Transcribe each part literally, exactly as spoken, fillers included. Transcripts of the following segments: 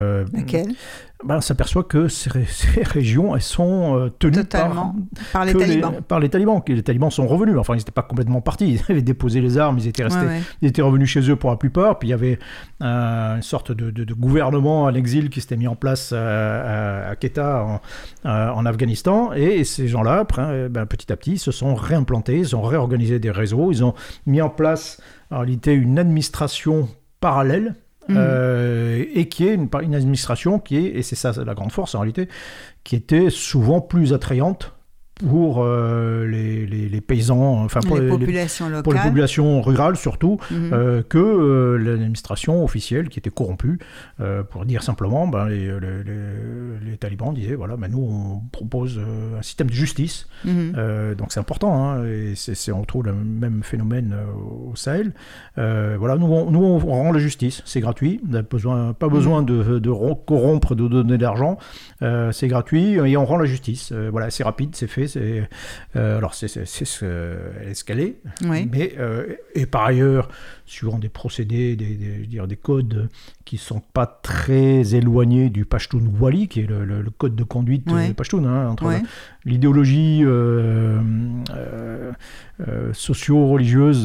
Euh, Laquelle ? Ben, on s'aperçoit que ces, ces régions, elles sont euh, tenues Totalement. par, par les talibans. Les, par les talibans. Les talibans sont revenus. Enfin, ils n'étaient pas complètement partis. Ils avaient déposé les armes, ils étaient, restés, ouais, ouais. Ils étaient revenus chez eux pour la plupart. Puis il y avait euh, une sorte de, de, de gouvernement à l'exil qui s'était mis en place à, à, à Quetta, en, à, en Afghanistan. Et ces gens-là, après, ben, petit à petit, se sont réimplantés, ils ont réorganisé des réseaux, ils ont mis en place, en réalité, une administration parallèle. Mmh. Euh, et qui est une, une administration qui est, et c'est ça la grande force en réalité, qui était souvent plus attrayante pour euh, les, les, les paysans, enfin pour les, les, populations les, locales. pour les populations rurales surtout, mmh. euh, que euh, l'administration officielle qui était corrompue, euh, pour dire simplement, ben, les, les, les, les talibans disaient, voilà, ben, nous on propose euh, un système de justice, mmh. euh, donc c'est important, hein, et c'est, c'est, on retrouve le même phénomène euh, au Sahel. Euh, voilà, nous on, nous on rend la justice, c'est gratuit, on n'a besoin, pas besoin mmh. de, de corrompre, de donner de l'argent, euh, c'est gratuit et on rend la justice. Euh, voilà, c'est rapide, c'est fait. C'est, euh, alors c'est, c'est, c'est ce qu'elle est escalée, oui. mais euh, et par ailleurs, suivant des procédés, des, des, je veux dire, des codes qui ne sont pas très éloignés du Pashtun Wali, qui est le, le, le code de conduite oui. du Pashtun, hein, entre oui. l'idéologie euh, euh, euh, socio-religieuse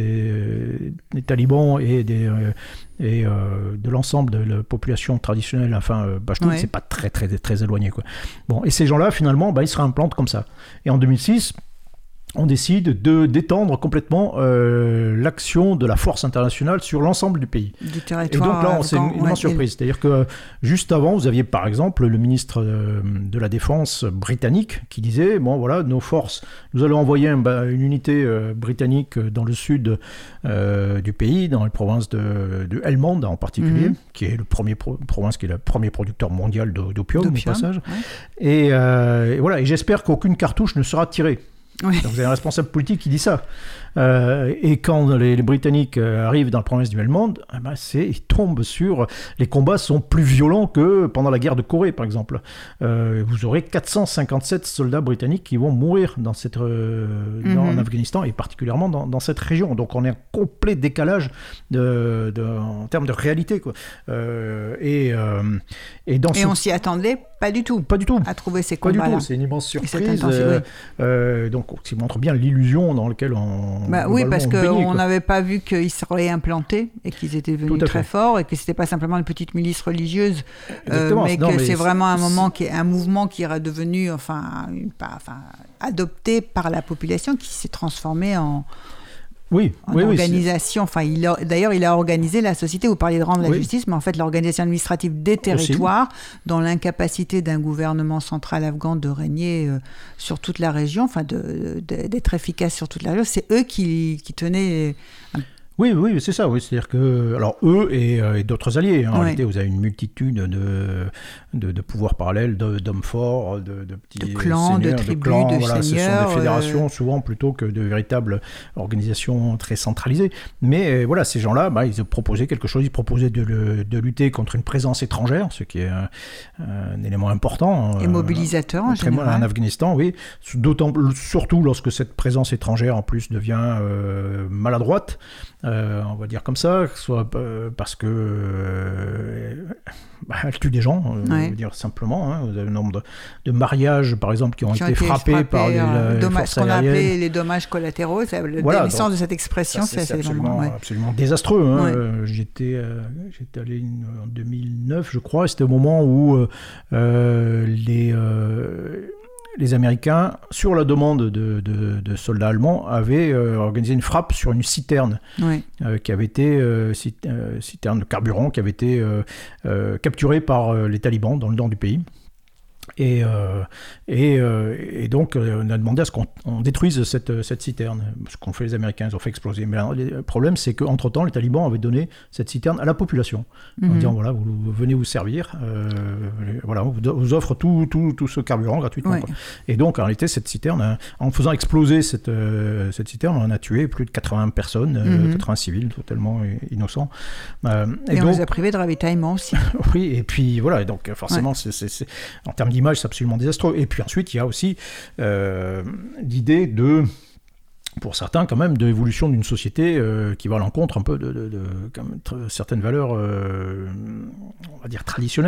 des, des talibans et, des, euh, et euh, de l'ensemble de la population traditionnelle, enfin euh, Pashtun, oui. c'est pas très, très, très éloigné, quoi. Bon, et ces gens-là, finalement, bah, ils se réimplantent comme ça. Et en deux mille six, on décide de, d'étendre complètement euh, l'action de la force internationale sur l'ensemble du pays. Du territoire. Et donc là, on, c'est une immense ouais, surprise. Et... C'est-à-dire que juste avant, vous aviez par exemple le ministre euh, de la Défense britannique qui disait, bon voilà, nos forces, nous allons envoyer un, bah, une unité euh, britannique dans le sud euh, du pays, dans les provinces de, de Helmand en particulier, mm-hmm. qui est le premier pro- province qui est le premier producteur mondial d'opium, d'opium au passage. Ouais. Et, euh, et voilà, et j'espère qu'aucune cartouche ne sera tirée. Oui. Donc vous avez un responsable politique qui dit ça. Euh, et quand les, les Britanniques arrivent dans la province du Helmand, eh ben c'est, ils tombent sur... Les combats sont plus violents que pendant la guerre de Corée, par exemple. Euh, vous aurez quatre cent cinquante-sept soldats britanniques qui vont mourir dans cette, euh, mm-hmm. dans, en Afghanistan, et particulièrement dans, dans cette région. Donc on est en complet décalage de, de, en termes de réalité, quoi. Euh, et, euh, et, dans et ce... on s'y attendait pas du tout. Pas du tout. À trouver ces combats-là. Pas du tout. C'est une immense surprise. Euh, euh, donc, qui montre bien l'illusion dans laquelle on. Bah oui, parce qu'on n'avait pas vu qu'ils seraient implantés et qu'ils étaient devenus très forts et que c'était pas simplement une petite milice religieuse, euh, mais non, que mais c'est, c'est vraiment un moment qui est un mouvement qui est devenu, enfin, une, enfin, adopté par la population, qui s'est transformé en. Oui, en oui, organisation. Oui, enfin, il a, d'ailleurs, il a organisé la société. Vous parliez de rendre la oui. justice, mais en fait, l'organisation administrative des territoires, aussi. Dans l'incapacité d'un gouvernement central afghan de régner euh, sur toute la région, enfin, de, de, d'être efficace sur toute la région, c'est eux qui, qui tenaient. Un... Oui, oui, c'est ça. Oui. C'est-à-dire que, alors eux et, euh, et d'autres alliés. Hein, en oui. réalité, vous avez une multitude de, de, de pouvoirs parallèles, de, d'hommes forts, de, de petits de clans, seigneurs, de tribus, de, clans, de voilà, seigneurs. Ce sont des fédérations euh... souvent plutôt que de véritables organisations très centralisées. Mais euh, voilà, ces gens-là, bah, ils ont proposé quelque chose. Ils proposaient de, le, de lutter contre une présence étrangère, ce qui est un, un élément important. Et euh, mobilisateur en général. En Afghanistan, oui. D'autant, surtout lorsque cette présence étrangère en plus devient euh, maladroite. Euh, on va dire comme ça, soit euh, parce que euh, bah, elle tue des gens, euh, ouais. on va dire simplement. Hein. Vous avez le nombre de, de mariages, par exemple, qui ont, qui ont été, été frappés, frappés par les, euh, les dommages, forces ce qu'on aériennes. appelait les dommages collatéraux. C'est le voilà, naissance de cette expression, ça, c'est, c'est, c'est absolument, ouais. absolument désastreux. Hein. Ouais. Euh, j'étais, euh, j'étais allé en deux mille neuf, je crois, et c'était au moment où euh, les... Euh, les Américains, sur la demande de, de, de soldats allemands, avaient euh, organisé une frappe sur une citerne, oui. euh, qui avait été euh, cit- euh, citerne de carburant, qui avait été euh, euh, capturée par euh, les talibans dans le nord du pays. Et, euh, et, euh, et donc, on a demandé à ce qu'on on détruise cette, cette citerne. Ce qu'ont fait les Américains, ils ont fait exploser. Mais alors, le problème, c'est qu'entre-temps, les talibans avaient donné cette citerne à la population. Mm-hmm. En disant, voilà, vous, vous venez vous servir. Euh, voilà, on vous offre tout, tout, tout ce carburant gratuitement. Ouais. Quoi. Et donc, en réalité, cette citerne, en faisant exploser cette, euh, cette citerne, on en a tué plus de quatre-vingts personnes, mm-hmm. euh, quatre-vingts civils, totalement innocents. Euh, et, et on donc, les a privés de ravitaillement aussi. Oui, et puis voilà, donc forcément, ouais. c'est, c'est, c'est, en termes d'image, c'est absolument désastreux. Et puis ensuite, il y a aussi euh, l'idée de pour certains quand même, de l'évolution d'une société euh, qui va à l'encontre un peu de, de, de, de quand même, certaines valeurs, euh, on va dire, traditionnelles.